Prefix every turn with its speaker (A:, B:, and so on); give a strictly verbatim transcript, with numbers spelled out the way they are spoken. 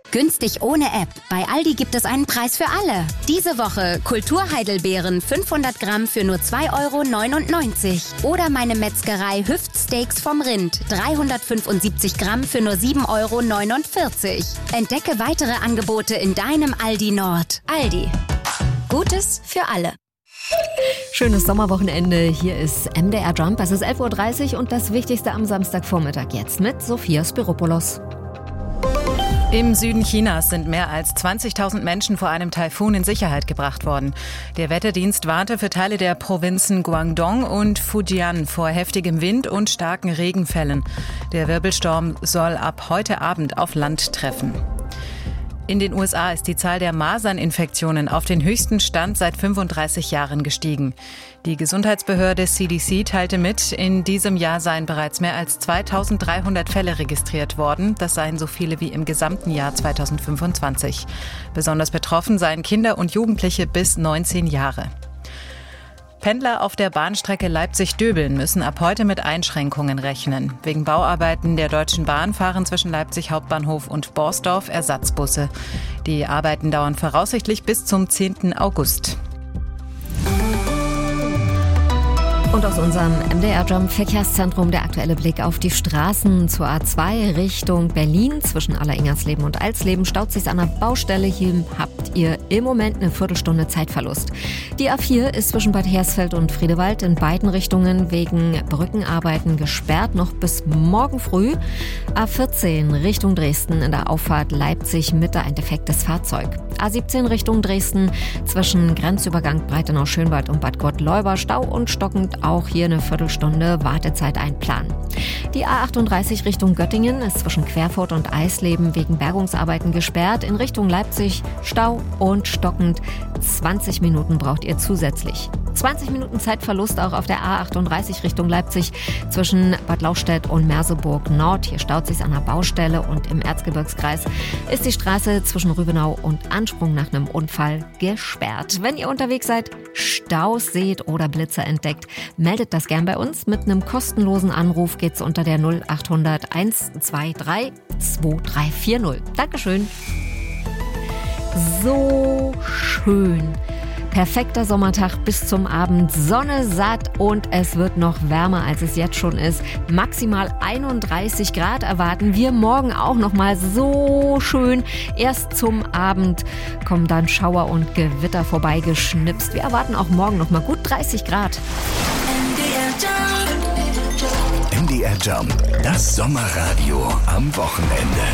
A: Günstig ohne App. Bei Aldi gibt es einen Preis für alle. Diese Woche Kulturheidelbeeren fünfhundert Gramm für nur zwei Euro neunundneunzig. Oder meine Metzgerei Hüftsteaks vom Rind dreihundertfünfundsiebzig Gramm für nur sieben Euro neunundvierzig. Entdecke weitere Angebote in deinem Aldi Nord. Aldi. Gutes für alle.
B: Schönes Sommerwochenende. Hier ist M D R Jump. Es ist elf Uhr dreißig und das Wichtigste am Samstagvormittag jetzt mit Sophia Spiropoulos.
C: Im Süden Chinas sind mehr als zwanzigtausend Menschen vor einem Taifun in Sicherheit gebracht worden. Der Wetterdienst warnte für Teile der Provinzen Guangdong und Fujian vor heftigem Wind und starken Regenfällen. Der Wirbelsturm soll ab heute Abend auf Land treffen. In den U S A ist die Zahl der Maserninfektionen auf den höchsten Stand seit fünfunddreißig Jahren gestiegen. Die Gesundheitsbehörde C D C teilte mit, in diesem Jahr seien bereits mehr als zweitausenddreihundert Fälle registriert worden. Das seien so viele wie im gesamten Jahr zweitausendfünfundzwanzig. Besonders betroffen seien Kinder und Jugendliche bis neunzehn Jahre. Pendler auf der Bahnstrecke Leipzig-Döbeln müssen ab heute mit Einschränkungen rechnen. Wegen Bauarbeiten der Deutschen Bahn fahren zwischen Leipzig Hauptbahnhof und Borsdorf Ersatzbusse. Die Arbeiten dauern voraussichtlich bis zum zehnten August.
B: Und aus unserem M D R-Jump Verkehrszentrum der aktuelle Blick auf die Straßen zur A zwei Richtung Berlin. Zwischen Alleringersleben und Alsleben staut sich an der Baustelle. Hier habt ihr im Moment eine Viertelstunde Zeitverlust. Die A vier ist zwischen Bad Hersfeld und Friedewald in beiden Richtungen wegen Brückenarbeiten gesperrt, noch bis morgen früh. A vierzehn Richtung Dresden in der Auffahrt Leipzig-Mitte ein defektes Fahrzeug. A siebzehn Richtung Dresden zwischen Grenzübergang Breitenau-Schönwald und Bad Gottleuba Stau und stockend. Auch hier eine Viertelstunde Wartezeit einplanen. Die A achtunddreißig Richtung Göttingen ist zwischen Querfurt und Eisleben wegen Bergungsarbeiten gesperrt. In Richtung Leipzig Stau und stockend. zwanzig Minuten braucht ihr zusätzlich. zwanzig Minuten Zeitverlust auch auf der A achtunddreißig Richtung Leipzig zwischen Bad Lauchstädt und Merseburg Nord. Hier staut sich an der Baustelle und im Erzgebirgskreis ist die Straße zwischen Rübenau und Ansprung nach einem Unfall gesperrt. Wenn ihr unterwegs seid, Staus seht oder Blitzer entdeckt, meldet das gern bei uns. Mit einem kostenlosen Anruf geht's unter der null achthundert eins zwei drei zwei drei vier null. Dankeschön. So schön. Perfekter Sommertag bis zum Abend, Sonne satt und es wird noch wärmer, als es jetzt schon ist. Maximal einunddreißig Grad erwarten wir morgen auch noch mal so schön. Erst zum Abend kommen dann Schauer und Gewitter vorbeigeschnipst. Wir erwarten auch morgen noch mal gut dreißig Grad.
D: M D R Jump, das Sommerradio am Wochenende.